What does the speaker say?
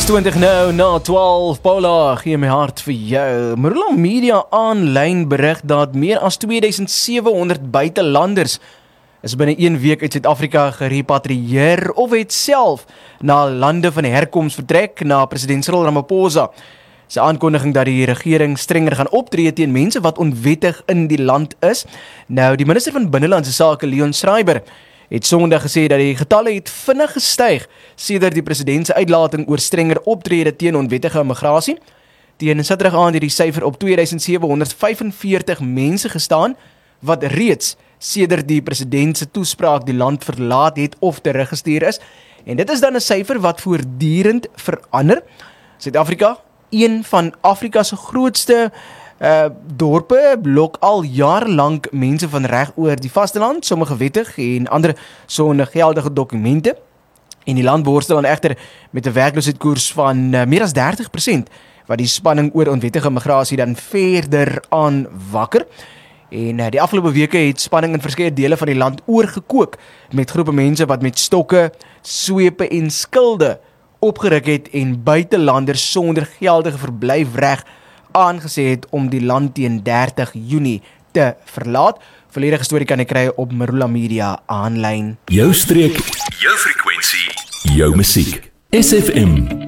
6:20 nou, na 12, Paula, gee my hart vir jou. Marula Media aanlyn berig dat meer as 2700 buitelanders is binne 1 week uit Suid-Afrika gerepatrieer of het self na lande van herkoms vertrek na president Cyril Ramaphosa. Sy aankondiging dat die regering strenger gaan optree teen mense wat onwettig in die land is. Nou, die minister van Binnelandse Sake, Leon Schreiber, het Sondag gesê dat die getalle het vinnig gestyg sedert die president se uitlating oor strenger optrede teen onwettige immigrasie. Teen Saterdag aand het die syfer op 2745 mense gestaan wat reeds sedert die president se toespraak die land verlaat het of teruggestuur is. En dit is dan 'n syfer wat voortdurend verander. Suid-Afrika, een van Afrika se grootste dorpe, lok al jaar lank mense van reg oor die vasteland, sommige wettig en ander sonder geldige dokumente. En die land worstel dan egter met 'n werkloosheidkoers van meer as 30%, wat die spanning oor onwettige migrasie dan verder aanwakker. En die afgelope weke het spanning in verskeie dele van die land oorgekook met groepe mense wat met stokke, swepe en skilde opgeruk het en buitelanders sonder geldige verblyfreg aangesê het om die land teen 30 Junie te verlaat. Volledige storie kan jy kry op Marula Media aanlyn. Jou streek, jou frekwensie, jou musiek. SFM